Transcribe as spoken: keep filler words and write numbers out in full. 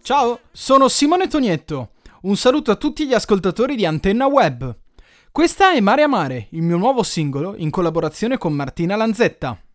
Ciao, sono Simone Tonietto. Un saluto a tutti gli ascoltatori di Antenna Web. Questa è Mare a Mare, il mio nuovo singolo in collaborazione con Martina Lanzetta.